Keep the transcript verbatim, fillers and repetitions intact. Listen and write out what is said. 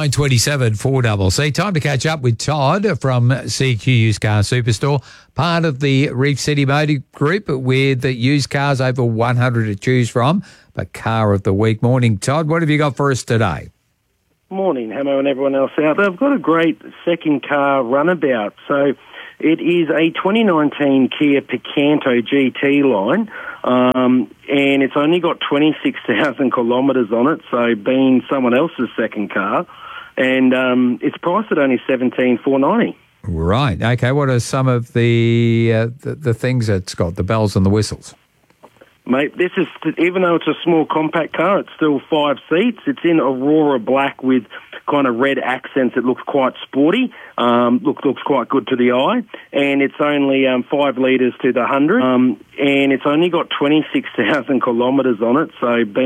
nine twenty-seven four C C. Time to catch up with Todd from C Q Used Car Superstore, part of the Reef City Motor Group with used cars over one hundred to choose from. But Car of the Week. Morning, Todd. What have you got for us today? Morning, Hamo and everyone else out there. I've got a great second car runabout. So it is a twenty nineteen Kia Picanto G T line, um, and it's only got twenty-six thousand kilometres on it, so being someone else's second car, and um, it's priced at only seventeen thousand four hundred ninety dollars. Right. Okay, what are some of the, uh, the, the things it's got, the bells and the whistles? Mate, this is, even though it's a small compact car, it's still five seats. It's in Aurora black with kind of red accents. It looks quite sporty. Um, look, looks quite good to the eye. And it's only um, five litres to the one hundred. Um, and it's only got twenty-six thousand kilometres on it. So